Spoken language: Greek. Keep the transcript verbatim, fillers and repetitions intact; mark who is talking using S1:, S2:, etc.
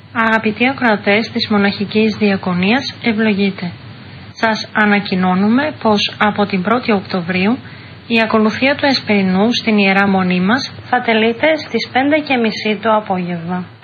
S1: Αγαπητοί ακροατές της Μοναχικής Διακονίας, ευλογείτε. Σας ανακοινώνουμε πως από την πρώτη Οκτωβρίου η ακολουθία του Εσπερινού στην Ιερά Μονή μας θα τελείται στις πέντε και μισή το απόγευμα.